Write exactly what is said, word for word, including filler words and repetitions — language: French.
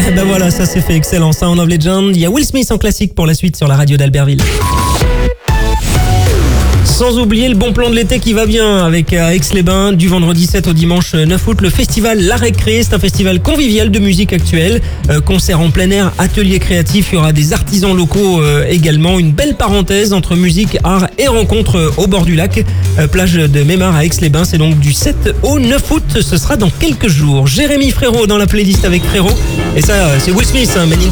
Ben voilà, ça c'est fait, excellent. Sound of Legend. Il y a Will Smith en classique pour la suite sur la radio d'Albertville. Sans oublier le bon plan de l'été qui va bien avec à Aix-les-Bains du vendredi sept au dimanche neuf août le festival La Récré. C'est un festival convivial de musique actuelle, euh, concert en plein air, ateliers créatifs, il y aura des artisans locaux euh, également. Une belle parenthèse entre musique, art et rencontres euh, au bord du lac. Euh, plage de Mémar à Aix-les-Bains, c'est donc du sept au neuf août, ce sera dans quelques jours. Jérémy Frérot dans la playlist avec Frérot. Et ça, c'est Will Smith, hein,